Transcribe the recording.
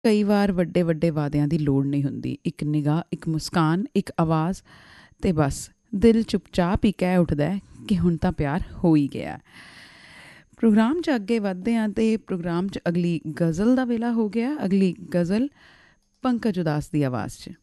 ਕਈ ਵਾਰ ਵੱਡੇ ਵੱਡੇ ਵਾਅਦਿਆਂ ਦੀ ਲੋੜ ਨਹੀਂ ਹੁੰਦੀ। ਇੱਕ ਨਿਗਾਹ, ਇੱਕ ਮੁਸਕਾਨ, ਇੱਕ ਆਵਾਜ਼ ਅਤੇ ਬਸ ਦਿਲ ਚੁੱਪਚਾਪ ਹੀ ਕਹਿ ਉੱਠਦਾ ਕਿ ਹੁਣ ਤਾਂ ਪਿਆਰ ਹੋ ਹੀ ਗਿਆ। ਪ੍ਰੋਗਰਾਮ 'ਚ ਅੱਗੇ ਵੱਧਦੇ ਹਾਂ ਅਤੇ ਪ੍ਰੋਗਰਾਮ 'ਚ ਅਗਲੀ ਗਜ਼ਲ ਦਾ ਵੇਲਾ ਹੋ ਗਿਆ। ਅਗਲੀ ਗਜ਼ਲ ਪੰਕਜ ਉਦਾਸ ਦੀ ਆਵਾਜ਼ 'ਚ।